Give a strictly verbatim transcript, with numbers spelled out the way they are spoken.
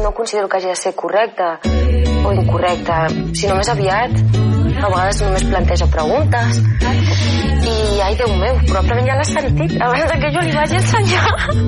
no considero que hagi de ser correcte o incorrecte, sinó més aviat a vegades només planteja preguntes i ai Déu meu, probablement ja l'has sentit abans que jo li vagi ensenyar.